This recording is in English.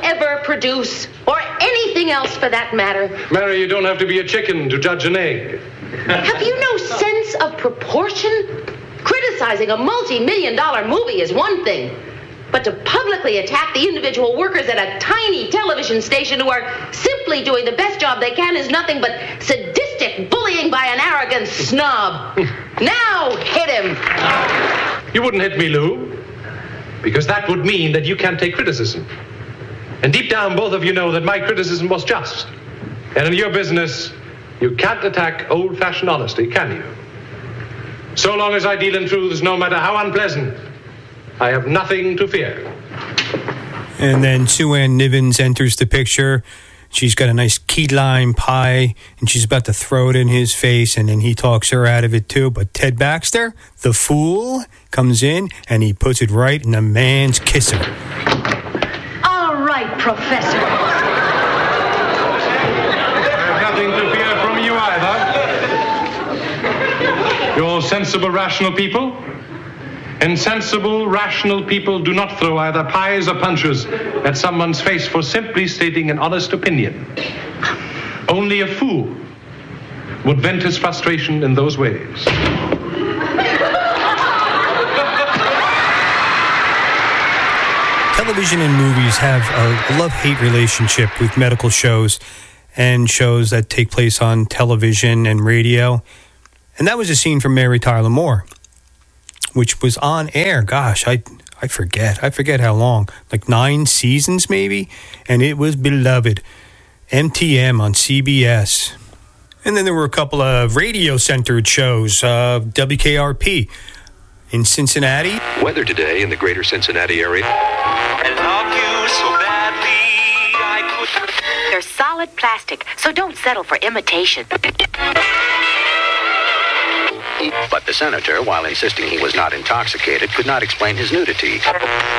ever produce, or anything else for that matter. Mary, you don't have to be a chicken to judge an egg. Have you no sense of proportion? Criticizing a multi-million-dollar movie is one thing, but to publicly attack the individual workers at a tiny television station who are simply doing the best job they can is nothing but sadistic bullying by an arrogant snob. Now hit him. You wouldn't hit me, Lou, because that would mean that you can't take criticism. And deep down, both of you know that my criticism was just. And in your business, you can't attack old-fashioned honesty, can you? So long as I deal in truths, no matter how unpleasant, I have nothing to fear. And then Sue Ann Nivens enters the picture. She's got a nice key lime pie, and she's about to throw it in his face, and then he talks her out of it too. But Ted Baxter, the fool, comes in, and he puts it right in the man's kisser. All right, Professor. I have nothing to fear from you either. You're sensible, rational people. And sensible, rational people do not throw either pies or punches at someone's face for simply stating an honest opinion. Only a fool would vent his frustration in those ways. Television and movies have a love-hate relationship with medical shows and shows that take place on television and radio. And that was a scene from Mary Tyler Moore, which was on air. Gosh, I forget. I forget how long. Like 9 seasons, maybe? And it was beloved. MTM on CBS. And then there were a couple of radio-centered shows. WKRP in Cincinnati. Weather today in the greater Cincinnati area. I love you so badly, I could... They're solid plastic, so don't settle for imitation. But the senator, while insisting he was not intoxicated, could not explain his nudity.